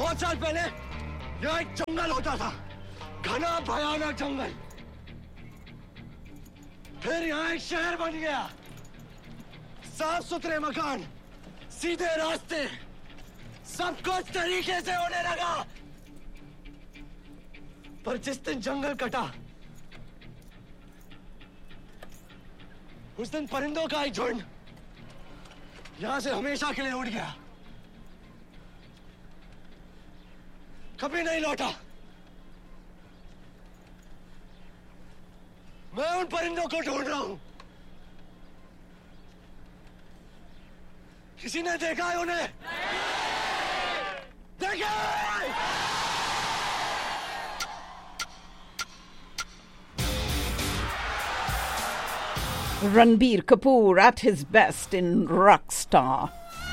बहुत साल पहले यहाँ एक जंगल होता था, घना भयानक जंगल। फिर यहाँ एक शहर बन गया, साफ सुथरे मकान, सीधे रास्ते, सब कुछ तरीके से होने लगा। पर जिस दिन जंगल कटा, उस दिन परिंदों का एक झुंड यहां से हमेशा के लिए उड़ गया, कभी नहीं लौटा। मैं उन परिंदों को ढूंढ रहा हूं। किसी ने देखा है उन्हें? देखा? Ranbir Kapoor at his best in Rockstar.